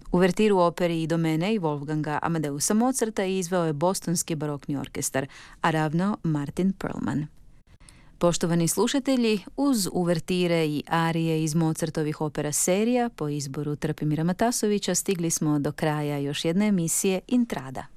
Uvertiru operi Idomene i Wolfganga Amadeusa Mozarta izveo je Bostonski barokni orkestar, a ravnao Martin Perlman. Poštovani slušatelji, uz uvertire i arije iz Mozartovih opera serija po izboru Trpimira Matasovića stigli smo do kraja još jedne emisije Intrada.